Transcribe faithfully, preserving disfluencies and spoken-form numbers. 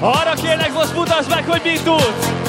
Arra kérlek, most mutasd meg, hogy mit tudsz!